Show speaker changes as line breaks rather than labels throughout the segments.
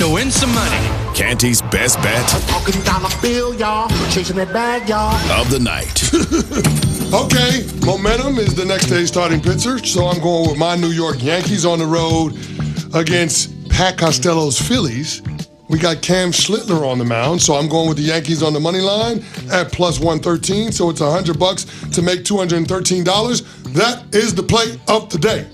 to win some money.
Canty's best bet.
Talking dollar bill, y'all. Chasing that bag, y'all.
Of the night.
Okay, momentum is the next day's starting pitcher, so I'm going with my New York Yankees on the road against Pat Costello's Phillies. We got Cam Schlittler on the mound, so I'm going with the Yankees on the money line at plus 113, so it's $100 to make $213. That is the play of the day.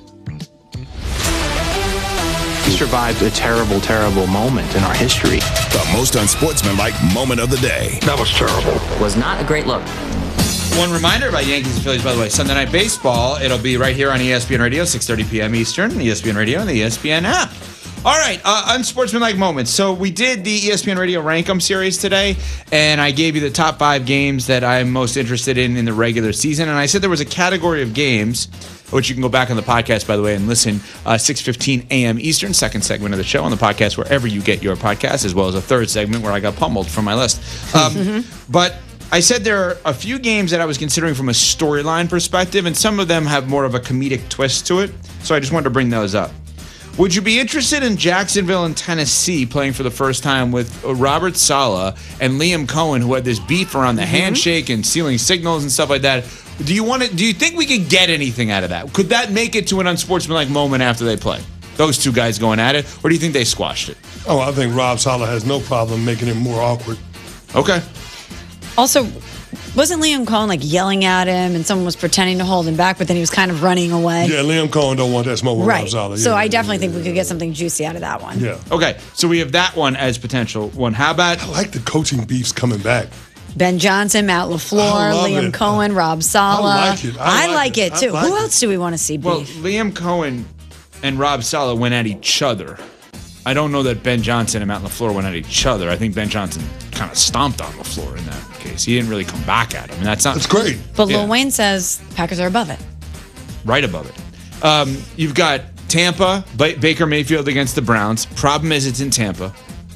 We survived a terrible, terrible moment in our history.
The most unsportsmanlike moment of the day.
That was terrible.
Was not a great look.
One reminder about Yankees and Phillies, by the way, Sunday Night Baseball. It'll be right here on ESPN Radio, 6:30 p.m. Eastern, ESPN Radio, and the ESPN app. All right, unsportsmanlike moments. So we did the ESPN Radio Rank 'em series today, and I gave you the top 5 games that I'm most interested in the regular season. And I said there was a category of games, which you can go back on the podcast, by the way, and listen 6:15 a.m. Eastern, second segment of the show on the podcast, wherever you get your podcast, as well as a third segment where I got pummeled from my list. But I said there are a few games that I was considering from a storyline perspective, and some of them have more of a comedic twist to it. So I just wanted to bring those up. Would you be interested in Jacksonville and Tennessee playing for the first time with Robert Saleh and Liam Cohen, who had this beef around the handshake and stealing signals and stuff like that? Do you think we could get anything out of that? Could that make it to an unsportsmanlike moment after they play? Those two guys going at it? Or do you think they squashed it?
Oh, I think Rob Saleh has no problem making it more awkward.
Okay.
Also, wasn't Liam Cohen like yelling at him and someone was pretending to hold him back, but then he was kind of running away?
Yeah, Liam Cohen don't want that smoke with Rob Saleh.
So
Yeah,
I definitely think we could get something juicy out of that one.
Yeah.
Okay, so we have that one as potential one. How about...
I like the coaching beefs coming back.
Ben Johnson, Matt LaFleur, Liam Cohen, Rob Saleh.
I like it.
I like it too.
I like
Who
it.
else do we want to see beef?
Well, Liam Cohen and Rob Saleh went at each other. I don't know that Ben Johnson and Matt LaFleur went at each other. I think Ben Johnson kind of stomped on LaFleur in that case. He didn't really come back at him, and that's
great.
But Lil Wayne says Packers are above it.
Right above it. You've got Tampa, Baker Mayfield against the Browns. Problem is it's in Tampa.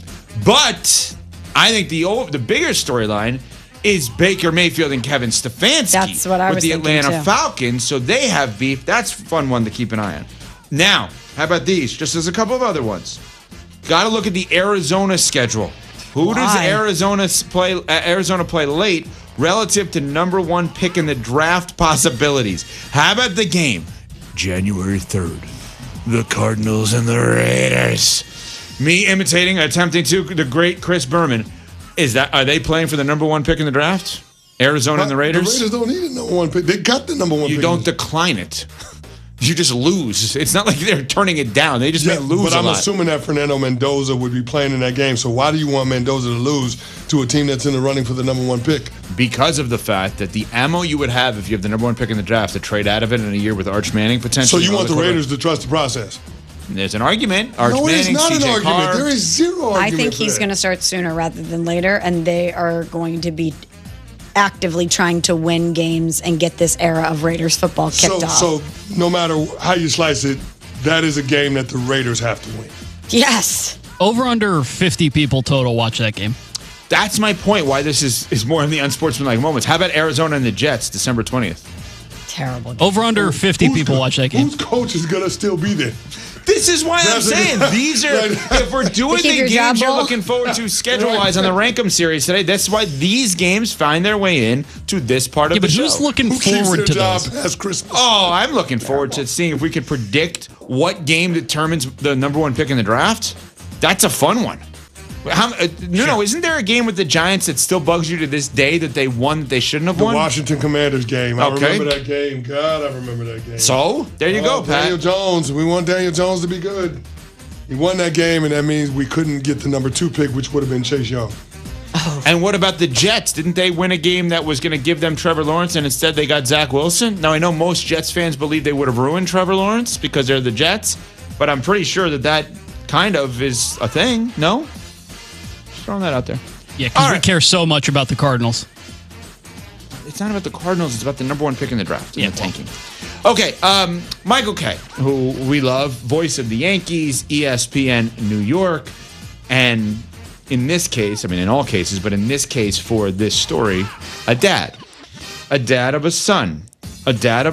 But I think the bigger storyline is Baker Mayfield and Kevin Stefanski.
That's what I was
with the
thinking,
Atlanta
too.
Falcons, so they have beef. That's a fun one to keep an eye on. Now, how about these? Just as a couple of other ones. Got to look at the Arizona schedule. Who does Arizona play late relative to number 1 pick in the draft possibilities? How about the game? January 3rd. The Cardinals and the Raiders. Me attempting to the great Chris Berman. Are they playing for the number 1 pick in the draft? Arizona and the Raiders?
The Raiders don't need a number 1 pick. They got the number 1 pick.
You don't decline it. You just lose. It's not like they're turning it down. They just may lose
but
a
I'm
lot.
assuming that Fernando Mendoza would be playing in that game. So why do you want Mendoza to lose to a team that's in the running for the number 1 pick?
Because of the fact that the ammo you would have if you have the number 1 pick in the draft to trade out of it in a year with Arch Manning potentially.
So you want the Raiders to trust the process?
There's an argument. Arch
No,
Manning,
it's not an
CJ
argument.
Carr.
There is zero argument.
I think
for
he's
that.
going to start sooner rather than later, and they are going to be actively trying to win games and get this era of Raiders football kicked off.
So no matter how you slice it, that is a game that the Raiders have to win.
Yes.
Over under 50 people total watch that game.
That's my point, why this is more in the unsportsmanlike moments. How about Arizona and the Jets, December 20th?
Terrible.
Over under 50 people watch that game.
Whose coach is going to still be there?
This is why I'm saying these are, if we're doing
Keep
the
your
games
job,
you're
Bull.
looking forward to schedule-wise on the Rank-em series today, that's why these games find their way in to this part of the
but
show.
who's looking
Who keeps
forward
their
to
job
those?
past Christmas?
Oh, I'm looking forward to seeing if we can predict what game determines the number 1 pick in the draft. That's a fun one. No, isn't there a game with the Giants that still bugs you to this day that they won that they shouldn't have
The
won?
Washington Commanders game. I
Okay.
remember that game. God, I remember that game.
So, there you go, Pat.
Daniel Jones. We want Daniel Jones to be good. He won that game, and that means we couldn't get the number 2 pick, which would have been Chase Young.
And what about the Jets? Didn't they win a game that was going to give them Trevor Lawrence, and instead they got Zach Wilson? Now, I know most Jets fans believe they would have ruined Trevor Lawrence because they're the Jets, but I'm pretty sure that kind of is a thing. No? Just throwing that out there.
Yeah, because we care so much about the Cardinals.
It's not about the Cardinals. It's about the number 1 pick in the draft and the tanking. Okay, Michael Kay, who we love, voice of the Yankees, ESPN New York, and in this case, I mean in all cases, but in this case for this story, a dad of a son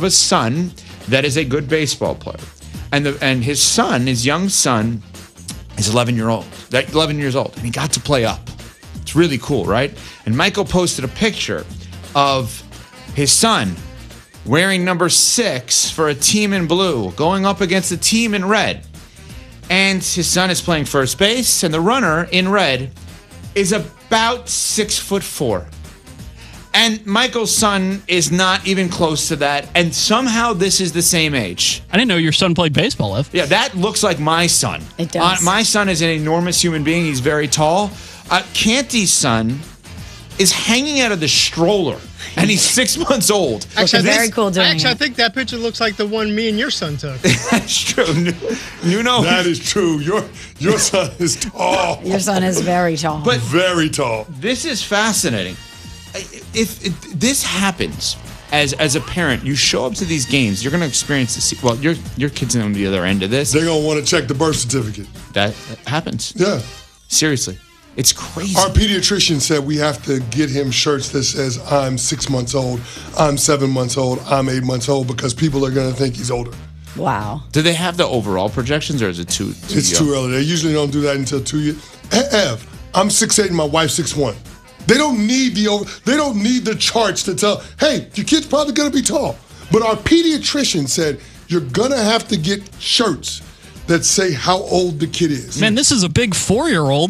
that is a good baseball player, and his young son, is 11 years old, and he got to play up. It's really cool, right? And Michael posted a picture of his son wearing number 6 for a team in blue, going up against a team in red. And his son is playing first base, and the runner in red is about 6'4". And Michael's son is not even close to that, and somehow this is the same age.
I didn't know your son played baseball, Ev.
Yeah, that looks like my son.
It does.
My son is an enormous human being. He's very tall. Canty's son is hanging out of the stroller, and he's 6 months old.
Actually, very cool doing
Actually, I
it.
think that picture looks like the one me and your son took.
That's true. Nuno.
That is true. Your son is tall.
Your son is very tall.
But
Very tall.
this is fascinating. If this happens as a parent, you show up to these games, you're going to experience this. Well, your kid's on the other end of this.
They're going to want to check the birth certificate.
That happens.
Yeah.
Seriously. It's crazy.
Our pediatrician said we have to get him shirts that says, I'm 6 months old, I'm 7 months old, I'm 8 months old, because people are going to think he's older.
Wow.
Do they have the overall projections, or is it too
It's
young?
too early. They usually don't do that until 2 years. Ev, I'm 6'8" and my wife's 6'1". They don't need the charts to tell, hey, your kid's probably going to be tall. But our pediatrician said you're going to have to get shirts that say how old the kid is.
Man, this is a big 4-year-old.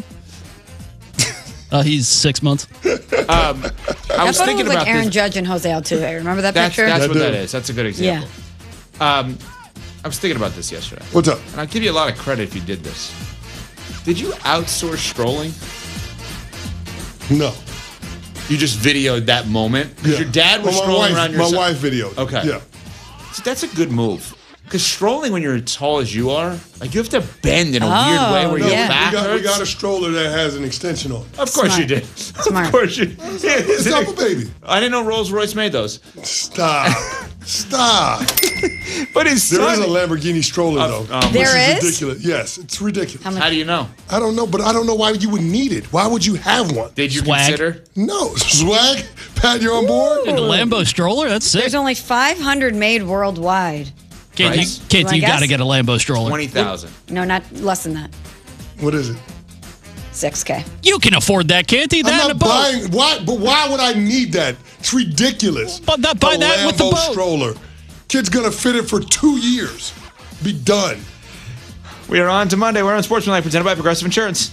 He's 6 months.
I was
That photo
thinking
was
about
like Aaron
this.
Judge and Jose Altuve. Remember that picture?
That's
I
what
do.
that is. That's a good example.
Yeah.
I was thinking about this yesterday.
What's up?
And I'll give you a lot of credit if you did this. Did you outsource strolling?
No.
You just videoed that moment? Because
Yeah.
your dad was
Well,
strolling around your
My
son.
wife videoed.
Okay.
Yeah.
So that's a good move. Because strolling when you're as tall as you are, like you have to bend in a weird
Oh,
way where
no,
your
yeah.
back
We
hurts.
got a stroller that has an extension on it.
Of course
Smart.
you did.
Smart.
Of course you did.
It's not a baby.
I didn't know Rolls-Royce made those.
Stop. Stop.
But his
There is
son...
a Lamborghini stroller, though.
There
which
is?
ridiculous. Yes, it's ridiculous.
How do you know?
I don't know, but I don't know why you would need it. Why would you have one?
Did you
Swag.
consider?
No. Swag? Pat, you're on board?
The Lambo stroller? That's sick.
There's only 500 made worldwide.
Can't
Price?
you, can't
wanna
you got to
guess?
get a Lambo stroller.
20,000.
No, not less than that.
What is it?
6K.
You can afford that, can't you?
I'm
That
not
and a boat.
buying. Why? But why would I need that? It's ridiculous.
But not buy
A
that with the
Lambo
boat.
stroller. Kid's gonna fit it for 2 years. Be done.
We are on to Monday. We're on Sportsmanlike, presented by Progressive Insurance.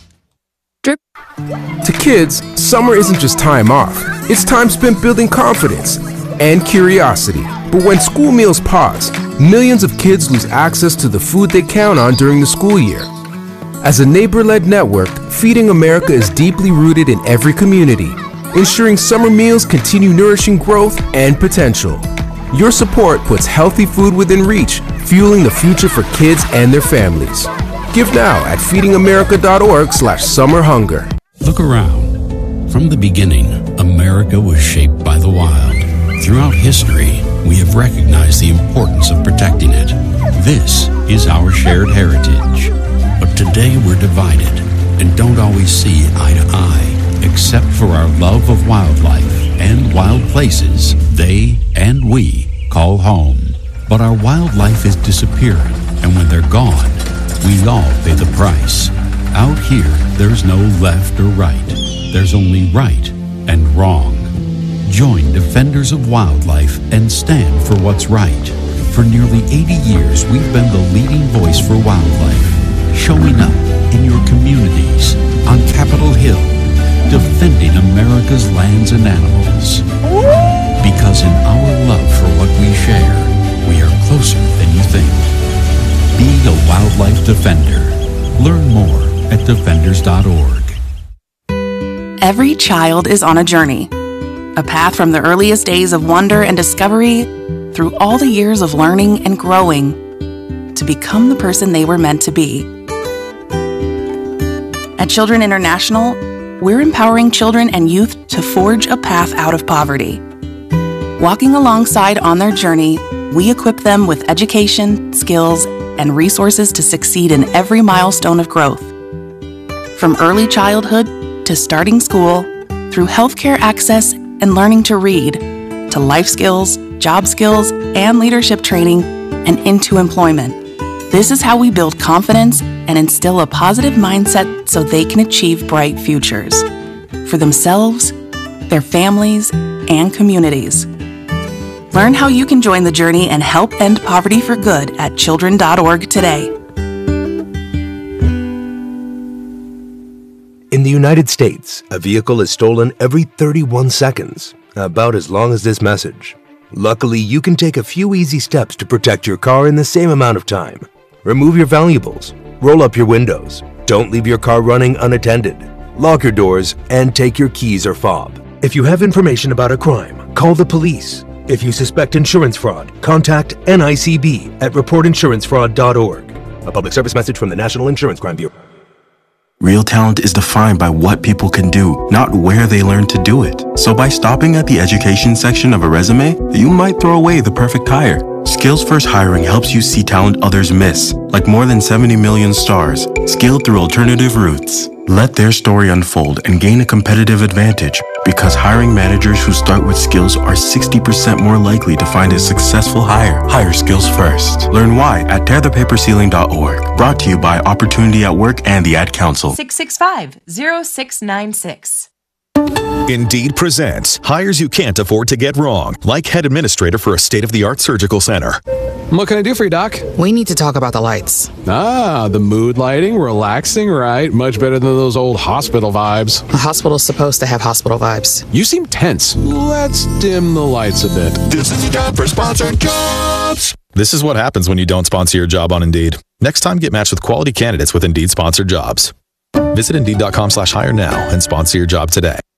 To kids, summer isn't just time off. It's time spent building confidence and curiosity. But when school meals pause, millions of kids lose access to the food they count on during the school year. As a neighbor-led network, Feeding America is deeply rooted in every community, ensuring summer meals continue nourishing growth and potential. Your support puts healthy food within reach, fueling the future for kids and their families. Give now at feedingamerica.org/summerhunger.
Look around. From the beginning, America was shaped by the wild. Throughout history, we have recognized the importance of protecting it. This is our shared heritage. But today we're divided and don't always see eye to eye, except for our love of wildlife and wild places they and we call home. But our wildlife is disappearing, and when they're gone, we all pay the price. Out here, there's no left or right. There's only right and wrong. Join Defenders of Wildlife and stand for what's right. For nearly 80 years, we've been the leading voice for wildlife, showing up in your communities, on Capitol Hill, defending America's lands and animals. Because in our love for what we share, we are closer than you think. Be a wildlife defender. Learn more at defenders.org.
Every child is on a journey. A path from the earliest days of wonder and discovery through all the years of learning and growing to become the person they were meant to be. At Children International, we're empowering children and youth to forge a path out of poverty. Walking alongside on their journey, we equip them with education, skills, and resources to succeed in every milestone of growth. From early childhood to starting school, through healthcare access and learning to read, to life skills, job skills, and leadership training, and into employment. This is how we build confidence and instill a positive mindset so they can achieve bright futures for themselves, their families, and communities. Learn how you can join the journey and help end poverty for good at children.org today.
In the United States, a vehicle is stolen every 31 seconds, about as long as this message. Luckily, you can take a few easy steps to protect your car in the same amount of time. Remove your valuables, roll up your windows, don't leave your car running unattended, lock your doors, and take your keys or fob. If you have information about a crime, call the police. If you suspect insurance fraud, contact NICB at reportinsurancefraud.org. A public service message from the National Insurance Crime Bureau.
Real talent is defined by what people can do, not where they learn to do it. So by stopping at the education section of a resume, you might throw away the perfect hire. Skills First Hiring helps you see talent others miss, like more than 70 million stars, scaled through alternative routes. Let their story unfold and gain a competitive advantage, because hiring managers who start with skills are 60% more likely to find a successful hire. Hire skills first. Learn why at tearthepaperceiling.org. Brought to you by Opportunity at Work and the Ad Council.
665-0696.
Indeed presents hires you can't afford to get wrong, like head administrator for a state-of-the-art surgical center.
What can I do for you, Doc?
We need to talk about the lights.
Ah, the mood lighting, relaxing, right? Much better than those old hospital vibes.
A hospital's supposed to have hospital vibes.
You seem tense. Let's dim the lights a bit.
This is your time for sponsored jobs.
This is what happens when you don't sponsor your job on Indeed. Next time, get matched with quality candidates with Indeed sponsored jobs. Visit Indeed.com/hire now and sponsor your job today.